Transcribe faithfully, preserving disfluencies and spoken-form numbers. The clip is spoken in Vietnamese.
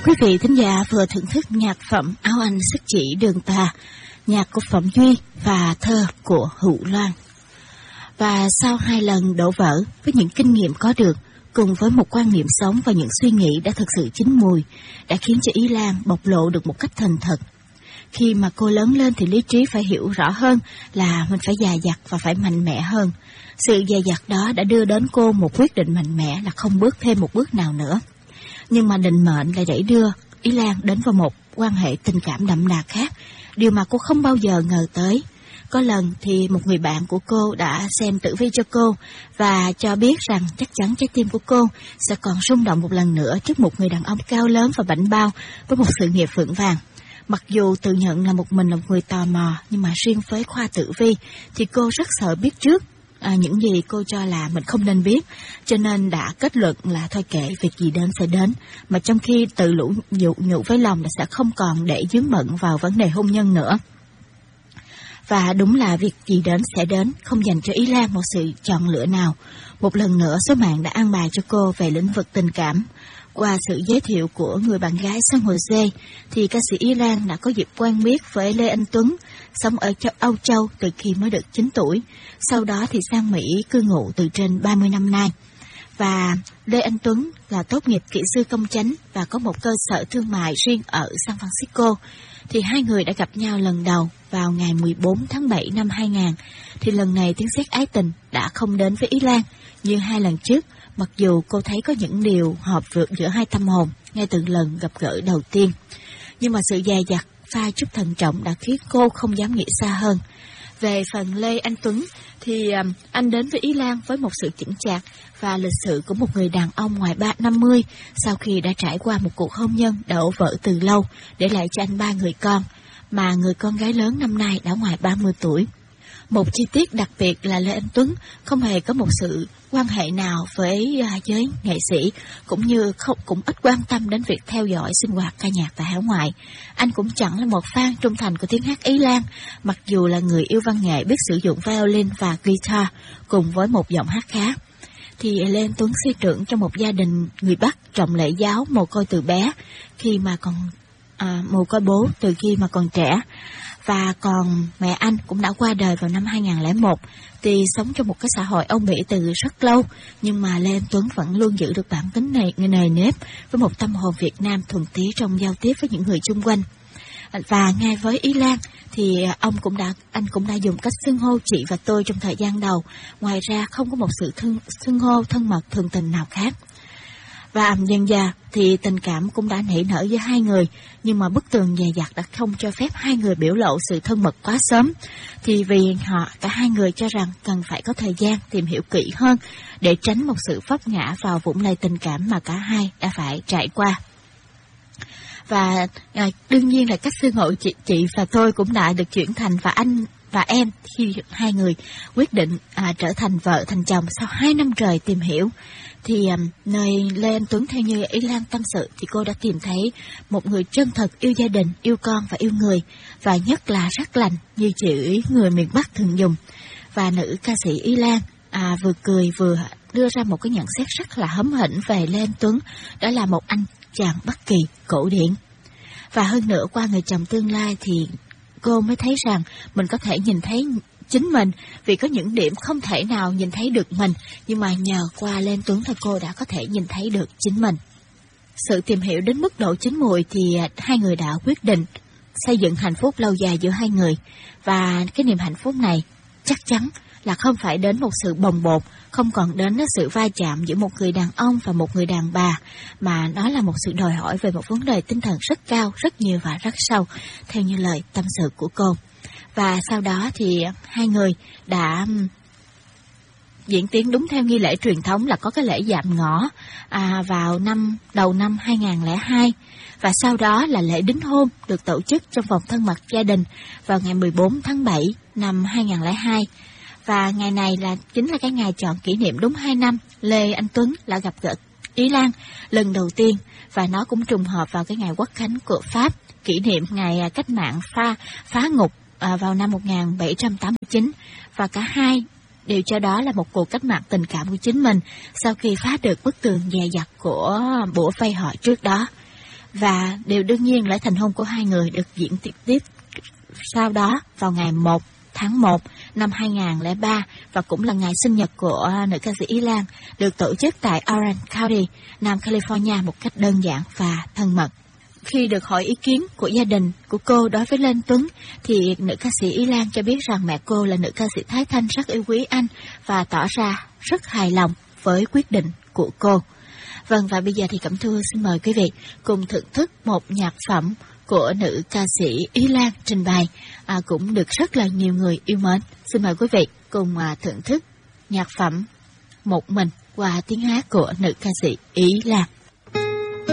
Quý vị thính giả vừa thưởng thức nhạc phẩm Áo Anh Sức Chỉ Đường Tà, nhạc của Phẩm Duy và thơ của Hữu Loan. Và sau hai lần đổ vỡ với những kinh nghiệm có được, cùng với một quan niệm sống và những suy nghĩ đã thực sự chín mùi, đã khiến cho Ý Lan bộc lộ được một cách thành thật. Khi mà cô lớn lên thì lý trí phải hiểu rõ hơn là mình phải dè dặt và phải mạnh mẽ hơn. Sự dè dặt đó đã đưa đến cô một quyết định mạnh mẽ là không bước thêm một bước nào nữa. Nhưng mà định mệnh lại đẩy đưa Ý Lan đến vào một quan hệ tình cảm đậm đà khác, điều mà cô không bao giờ ngờ tới. Có lần thì một người bạn của cô đã xem tử vi cho cô và cho biết rằng chắc chắn trái tim của cô sẽ còn rung động một lần nữa trước một người đàn ông cao lớn và bảnh bao với một sự nghiệp vững vàng. Mặc dù tự nhận là một mình là một người tò mò, nhưng mà riêng với khoa tử vi thì cô rất sợ biết trước à, những gì cô cho là mình không nên biết, cho nên đã kết luận là thôi kệ, việc gì đến sẽ đến, mà trong khi tự lũ nhủ, nhủ với lòng là sẽ không còn để dướng bận vào vấn đề hôn nhân nữa. Và đúng là việc gì đến sẽ đến, không dành cho Ý Lan một sự chọn lựa nào. Một lần nữa số mạng đã an bài cho cô về lĩnh vực tình cảm. Qua sự giới thiệu của người bạn gái San Jose thì ca sĩ Ý Lan đã có dịp quen biết với Lê Anh Tuấn, sống ở châu Âu Châu từ khi mới được chín tuổi. Sau đó thì sang Mỹ cư ngụ từ trên ba mươi năm nay. Và Lê Anh Tuấn là tốt nghiệp kỹ sư công chánh và có một cơ sở thương mại riêng ở San Francisco. Thì hai người đã gặp nhau lần đầu vào ngày mười bốn tháng bảy năm hai nghìn. Thì lần này tiếng sét ái tình đã không đến với Ý Lan như hai lần trước, mặc dù cô thấy có những điều hợp vượt giữa hai tâm hồn ngay từ lần gặp gỡ đầu tiên. Nhưng mà sự dè dặt pha chút thận trọng đã khiến cô không dám nghĩ xa hơn. Về phần Lê Anh Tuấn thì um, anh đến với Ý Lan với một sự chững chạc và lịch sự của một người đàn ông ngoài ba năm mươi, sau khi đã trải qua một cuộc hôn nhân đã đổ vỡ từ lâu, để lại cho anh ba người con, mà người con gái lớn năm nay đã ngoài ba mươi tuổi. Một chi tiết đặc biệt là Lê Anh Tuấn không hề có một sự quan hệ nào với uh, giới nghệ sĩ, cũng như không cũng ít quan tâm đến việc theo dõi sinh hoạt ca nhạc tại hải ngoại. Anh cũng chẳng là một fan trung thành của tiếng hát Ý Lan, mặc dù là người yêu văn nghệ biết sử dụng violin và guitar cùng với một giọng hát khá. Thì Lê Anh Tuấn sinh trưởng trong một gia đình người Bắc trọng lễ giáo, mồ côi từ bé, khi mà còn à, mồ côi bố từ khi mà còn trẻ. Và còn mẹ anh cũng đã qua đời vào năm hai nghìn lẻ một, thì sống trong một cái xã hội Âu Mỹ từ rất lâu, nhưng mà Lê Anh Tuấn vẫn luôn giữ được bản tính này nề nếp với một tâm hồn Việt Nam thuần túy trong giao tiếp với những người xung quanh. Và ngay với Ý Lan thì ông cũng đã anh cũng đã dùng cách xưng hô chị và tôi trong thời gian đầu, ngoài ra không có một sự thân, xưng hô thân mật thường tình nào khác. Và dần dà thì tình cảm cũng đã nảy nở với hai người, nhưng mà bức tường dè dặt đã không cho phép hai người biểu lộ sự thân mật quá sớm. Thì vì họ cả hai người cho rằng cần phải có thời gian tìm hiểu kỹ hơn để tránh một sự vấp ngã vào vũng lầy tình cảm mà cả hai đã phải trải qua. Và à, đương nhiên là cách xưng hô chị, chị và tôi cũng đã được chuyển thành và anh và em, khi hai người quyết định à, trở thành vợ thành chồng sau hai năm trời tìm hiểu. Thì um, nơi Lê Anh Tuấn theo như Ý Lan tâm sự thì cô đã tìm thấy một người chân thật, yêu gia đình, yêu con và yêu người, và nhất là rất lành như chữ người miền Bắc thường dùng. Và nữ ca sĩ Ý Lan à, vừa cười vừa đưa ra một cái nhận xét rất là hóm hỉnh về Lê Anh Tuấn, đó là một anh chàng Bắc Kỳ cổ điển. Và hơn nữa qua người chồng tương lai thì cô mới thấy rằng mình có thể nhìn thấy chính mình, vì có những điểm không thể nào nhìn thấy được mình, nhưng mà nhờ qua Lê Anh Tuấn thì cô đã có thể nhìn thấy được chính mình. Sự tìm hiểu đến mức độ chín mùi thì hai người đã quyết định xây dựng hạnh phúc lâu dài giữa hai người. Và cái niềm hạnh phúc này chắc chắn là không phải đến một sự bồng bột, không còn đến sự va chạm giữa một người đàn ông và một người đàn bà, mà nó là một sự đòi hỏi về một vấn đề tinh thần rất cao, rất nhiều và rất sâu, theo như lời tâm sự của cô. Và sau đó thì hai người đã diễn tiến đúng theo nghi lễ truyền thống là có cái lễ dạm ngõ à, vào năm đầu năm hai nghìn lẻ hai. Và sau đó là lễ đính hôn được tổ chức trong vòng thân mật gia đình vào ngày mười bốn tháng bảy năm hai nghìn lẻ hai. Và ngày này là chính là cái ngày chọn kỷ niệm đúng hai năm Lê Anh Tuấn đã gặp gỡ Ý Lan lần đầu tiên. Và nó cũng trùng hợp vào cái ngày Quốc khánh của Pháp, kỷ niệm ngày cách mạng phá, phá ngục à, vào năm một nghìn bảy trăm tám mươi chín. Và cả hai đều cho đó là một cuộc cách mạng tình cảm của chính mình sau khi phá được bức tường dè dặt của bủa vây họ trước đó. Và điều đương nhiên lễ thành hôn của hai người được diễn tiếp tiếp sau đó vào ngày một tháng một năm hai nghìn không trăm lẻ ba, và cũng là ngày sinh nhật của nữ ca sĩ Ý Lan, được tổ chức tại Orange County, Nam California một cách đơn giản và thân mật. Khi được hỏi ý kiến của gia đình của cô đối với Lê Tuấn, thì nữ ca sĩ Ý Lan cho biết rằng mẹ cô là nữ ca sĩ Thái Thanh rất yêu quý anh và tỏ ra rất hài lòng với quyết định của cô. Vâng, và bây giờ thì Cẩm Thu xin mời quý vị cùng thưởng thức một nhạc phẩm của nữ ca sĩ Ý Lan trình bày, à, cũng được rất là nhiều người yêu mến. Xin mời quý vị cùng à, thưởng thức nhạc phẩm Một Mình qua tiếng hát của nữ ca sĩ Ý Lan.